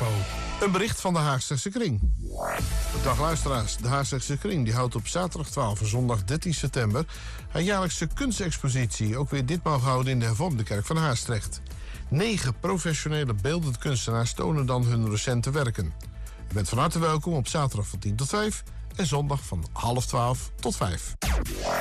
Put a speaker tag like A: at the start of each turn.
A: info.
B: Een bericht van de Haagse Kring. Dag luisteraars, de Haagse Kring die houdt op zaterdag 12 en zondag 13 september... haar jaarlijkse kunstexpositie, ook weer ditmaal gehouden in de hervormde kerk van Haastrecht. 9 professionele beeldend kunstenaars tonen dan hun recente werken. U bent van harte welkom op zaterdag van 10 tot 5 en zondag van 11:30 tot 5.